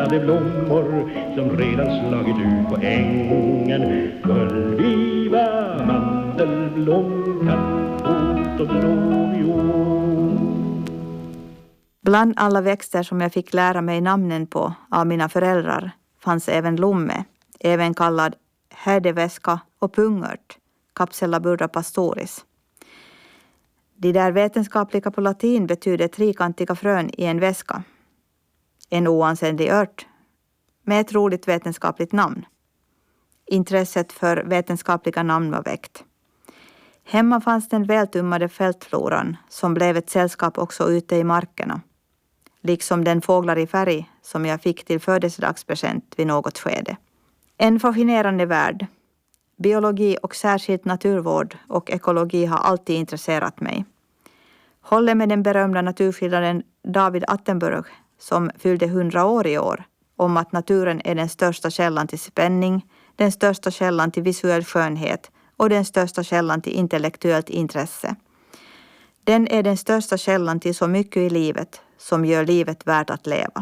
de blommor som redan slagit ut på ängen. Gullviva, mandelblom, kattfot och blåviol. Bland alla växter som jag fick lära mig namnen på av mina föräldrar fanns även lomme, även kallad härdeväska och pungört, Capsella burra pastoris. De där vetenskapliga på latin betyder trikantiga frön i en väska. En oansenlig ört med ett roligt vetenskapligt namn. Intresset för vetenskapliga namn var väckt. Hemma fanns den vältummade fältfloran som blev ett sällskap också ute i markerna. Liksom den fåglar i färg som jag fick till födelsedagspresent vid något skede. En fascinerande värld. Biologi och särskilt naturvård och ekologi har alltid intresserat mig. Håller med den berömda naturskildaren David Attenborough som fyllde 100 år i år om att naturen är den största källan till spänning, den största källan till visuell skönhet och den största källan till intellektuellt intresse. Den är den största källan till så mycket i livet som gör livet värt att leva.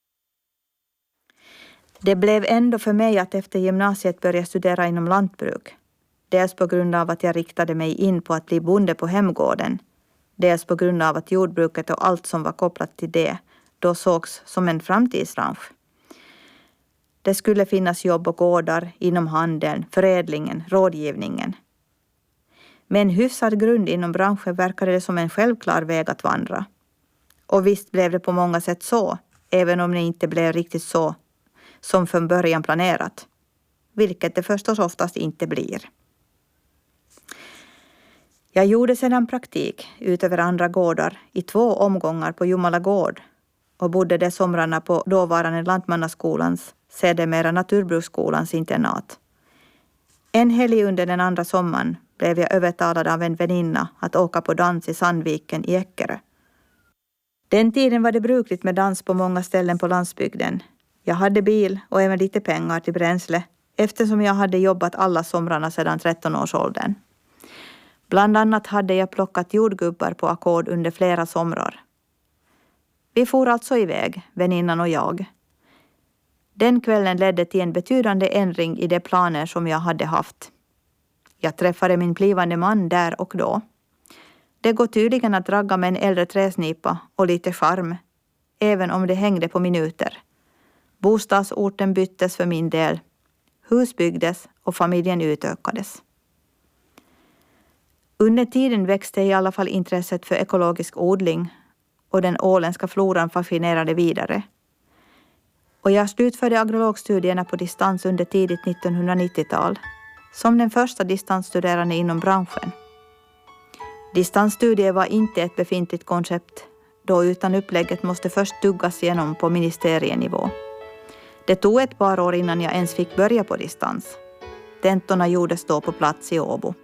Det blev ändå för mig att efter gymnasiet börja studera inom lantbruk. Dels på grund av att jag riktade mig in på att bli bonde på hemgården. Dels på grund av att jordbruket och allt som var kopplat till det då sågs som en framtidsbransch. Det skulle finnas jobb och gårdar inom handeln, förädlingen, rådgivningen. Med en hyfsad grund inom branschen verkade det som en självklar väg att vandra. Och visst blev det på många sätt så, även om det inte blev riktigt så som från början planerat. Vilket det förstås oftast inte blir. Jag gjorde sedan praktik utöver andra gårdar i 2 omgångar på Jomala gård och bodde de somrarna på dåvarande Lantmannaskolans, sedermera Naturbruksskolans internat. En helg under den andra sommaren blev jag övertalad av en väninna att åka på dans i Sandviken i Eckerö. Den tiden var det brukligt med dans på många ställen på landsbygden. Jag hade bil och även lite pengar till bränsle eftersom jag hade jobbat alla somrarna sedan 13-årsåldern. Bland annat hade jag plockat jordgubbar på ackord under flera somrar. Vi for alltså iväg, väninnan och jag. Den kvällen ledde till en betydande ändring i de planer som jag hade haft. Jag träffade min blivande man där och då. Det går tydligen att ragga med en äldre träsnipa och lite charm, även om det hängde på minuter. Bostadsorten byttes för min del. Hus byggdes och familjen utökades. Under tiden växte i alla fall intresset för ekologisk odling och den åländska floran fascinerade vidare. Och jag slutförde agrologstudierna på distans under tidigt 1990-tal som den första distansstuderande inom branschen. Distansstudier var inte ett befintligt koncept då utan upplägget måste först duggas igenom på ministerienivå. Det tog ett par år innan jag ens fick börja på distans. Tentorna gjordes då på plats i Åbo.